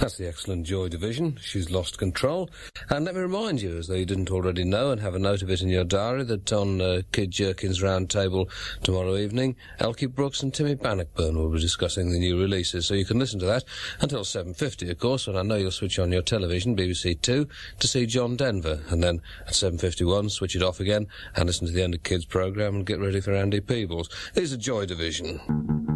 That's the excellent Joy Division. She's lost control. And let me remind you, as though you didn't already know, and have a note of it in your diary, that on Kid Jerkin's round table tomorrow evening, Elkie Brooks and Timmy Bannockburn will be discussing the new releases. So you can listen to that until 7:50, of course, when I know you'll switch on your television, BBC 2, to see John Denver. And then at 7:51, switch it off again and listen to the end of Kids programme and get ready for Andy Peebles. Here's the Joy Division.